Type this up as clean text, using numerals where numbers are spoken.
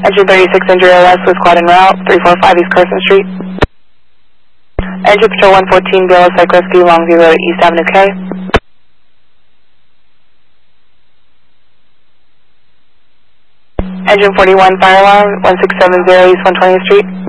Engine 36 injury OS was quad en route, 345 East Carson Street. Engine Patrol 114, BLS Psych Rescue, Longview Road, East Avenue K. Engine 41, fire alarm, 1670 East 120th Street.